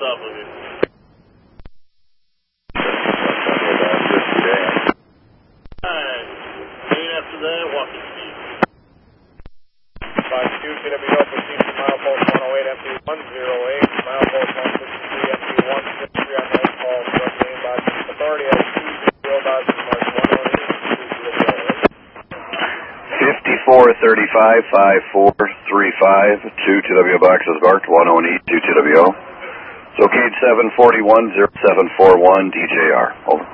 up with you? Alright. Mean after that, walking speed. 52 TWO, proceed to milepost 108, empty 108, milepost 163, empty 163 on the call, direct main box. Authority has 2 0 boxes marked 108, 2 5435, 5435, 2 TWO boxes marked 108, 2 TWO. So Cage 741, 0741, DJR. Over.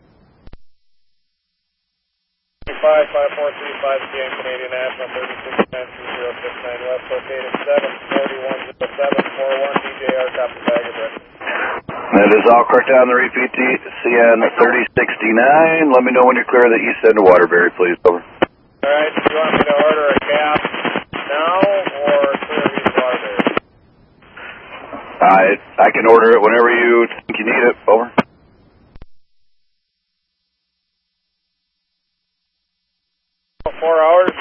5435, CN Canadian National 369269 West, located 7410741, DJR, copy bag address. That is all correct on the repeat, CN 3069. Let me know when you're clear of the east end of Waterbury, please. Over. Alright, do you want me to order a cab now or clear of East Waterbury? I can order it whenever you think you need it. Over. About 4 hours?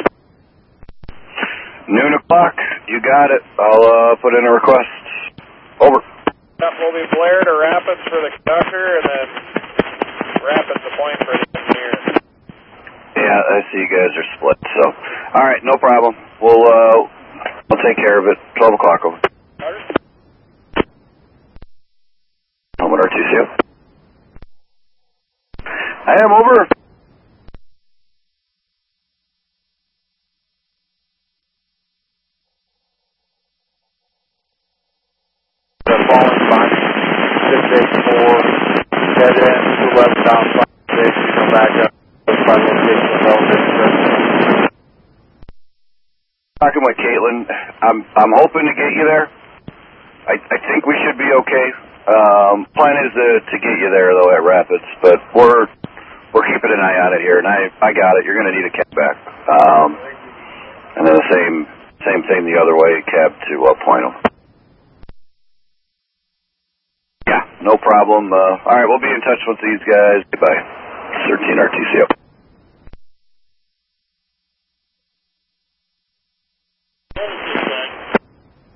Noon o'clock. You got it. I'll put in a request. Over. That will be Blair to Rapids for the conductor, and then Rapids to Point for the engineer. Yeah, I see you guys are split. So, all right, no problem. We'll take care of it. 12 o'clock. Over. Home at RTCO. I am over. The following box 684, dead end to left down 5 come back up. By location of elevation. Talking with Caitlin. I'm hoping to get you there. I think we should be okay. Plan is to get you there though at Rapids, but we're keeping an eye on it here, and I got it. You're going to need a cab back, and then the same thing the other way, cab to Point. Yeah, no problem. All right, we'll be in touch with these guys. Goodbye. 13 RTCO.